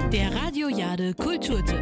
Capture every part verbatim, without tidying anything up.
Der Radio Jade Kulturtipp.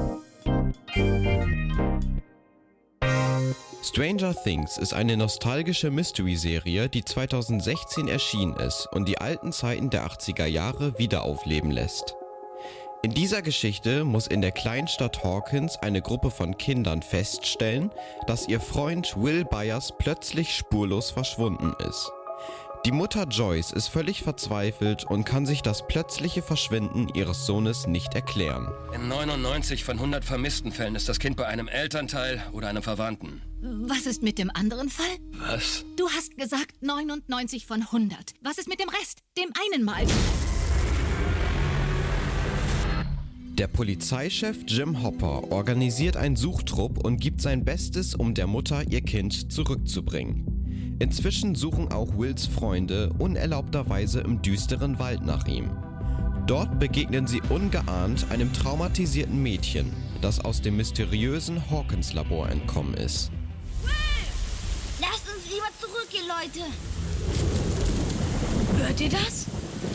Stranger Things ist eine nostalgische Mystery-Serie, die zweitausendsechzehn erschienen ist und die alten Zeiten der achtziger Jahre wieder aufleben lässt. In dieser Geschichte muss in der Kleinstadt Hawkins eine Gruppe von Kindern feststellen, dass ihr Freund Will Byers plötzlich spurlos verschwunden ist. Die Mutter Joyce ist völlig verzweifelt und kann sich das plötzliche Verschwinden ihres Sohnes nicht erklären. In neunundneunzig von hundert vermissten Fällen ist das Kind bei einem Elternteil oder einem Verwandten. Was ist mit dem anderen Fall? Was? Du hast gesagt neunundneunzig von hundert. Was ist mit dem Rest? Dem einen Mal? Der Polizeichef Jim Hopper organisiert einen Suchtrupp und gibt sein Bestes, um der Mutter ihr Kind zurückzubringen. Inzwischen suchen auch Wills Freunde unerlaubterweise im düsteren Wald nach ihm. Dort begegnen sie ungeahnt einem traumatisierten Mädchen, das aus dem mysteriösen Hawkins-Labor entkommen ist. Will! Lasst uns lieber zurückgehen, Leute! Hört ihr das?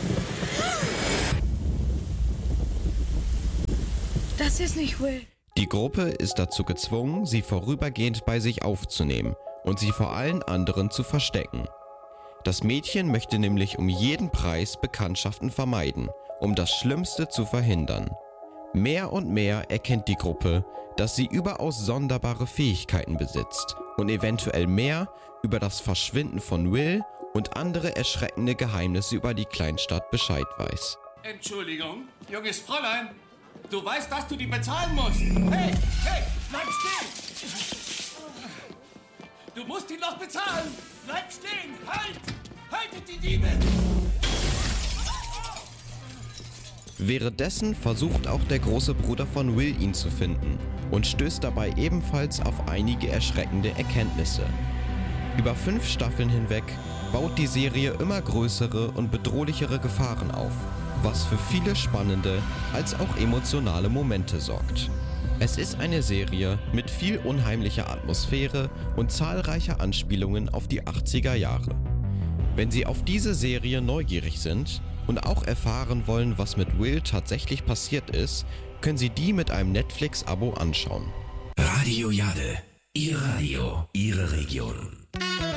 Das ist nicht Will. Die Gruppe ist dazu gezwungen, sie vorübergehend bei sich aufzunehmen und sie vor allen anderen zu verstecken. Das Mädchen möchte nämlich um jeden Preis Bekanntschaften vermeiden, um das Schlimmste zu verhindern. Mehr und mehr erkennt die Gruppe, dass sie überaus sonderbare Fähigkeiten besitzt und eventuell mehr über das Verschwinden von Will und andere erschreckende Geheimnisse über die Kleinstadt Bescheid weiß. Entschuldigung, junges Fräulein. Du weißt, dass du die bezahlen musst. Hey, hey, bleib stehen! Du musst ihn noch bezahlen! Bleib stehen! Halt! Haltet die Diebe! Währenddessen versucht auch der große Bruder von Will ihn zu finden und stößt dabei ebenfalls auf einige erschreckende Erkenntnisse. Über fünf Staffeln hinweg baut die Serie immer größere und bedrohlichere Gefahren auf, was für viele spannende als auch emotionale Momente sorgt. Es ist eine Serie mit viel unheimlicher Atmosphäre und zahlreicher Anspielungen auf die achtziger Jahre. Wenn Sie auf diese Serie neugierig sind und auch erfahren wollen, was mit Will tatsächlich passiert ist, können Sie die mit einem Netflix-Abo anschauen. Radio Jade, Ihr Radio, Ihre Region.